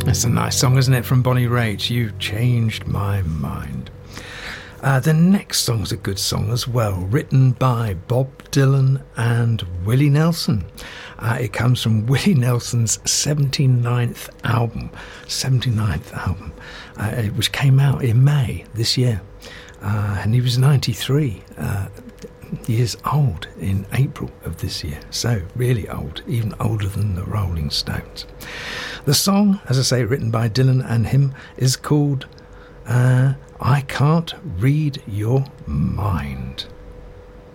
That's a nice song, isn't it, from Bonnie Raitt? You Changed My Mind. The next song's a good song as well, written by Bob Dylan and Willie Nelson. It comes from Willie Nelson's 79th album, which came out in May this year. And he was 93 years old in April of this year. So really old, even older than the Rolling Stones. The song, as I say, written by Dylan and him, is called I Can't Read Your Mind.